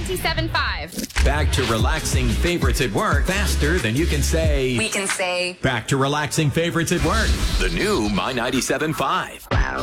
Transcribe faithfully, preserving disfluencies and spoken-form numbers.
ninety-seven point five. Back to relaxing favorites at work faster than you can say. We can say. Back to relaxing favorites at work. The new My ninety-seven point five.